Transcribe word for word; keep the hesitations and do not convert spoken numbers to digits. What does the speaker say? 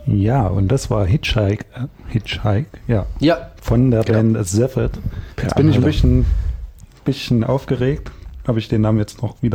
Ja, und das war Hitchhike, äh, Hitchhike, ja, Ja. von der Genau. Band Zephyr. Jetzt Per bin ich ein Anhalter. bisschen, bisschen aufgeregt. Habe ich den Namen jetzt noch wieder